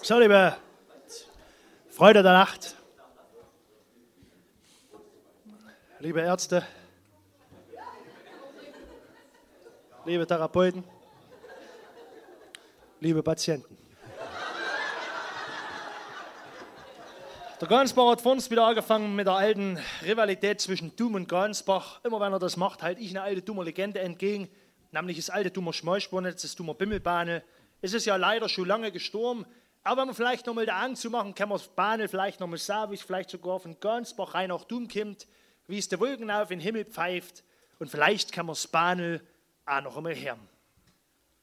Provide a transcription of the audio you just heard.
So, liebe Freunde der Nacht, liebe Ärzte, liebe Therapeuten, liebe Patienten. Der Gansbach hat vor uns wieder angefangen mit der alten Rivalität zwischen Dum und Gansbach. Immer wenn er das macht, halte ich eine alte Dummer Legende entgegen, nämlich das alte Dummer Schmolchbonnet, das Dummer Bimmelbahne. Es ist ja leider schon lange gestorben, aber wenn wir vielleicht nochmal da anzumachen, kann man das Bahne vielleicht nochmal sagen, wie es vielleicht sogar von Gansbach rein nach Dum kommt, wie es der Wolken auf den Himmel pfeift und vielleicht kann man das Bahne auch noch einmal hören.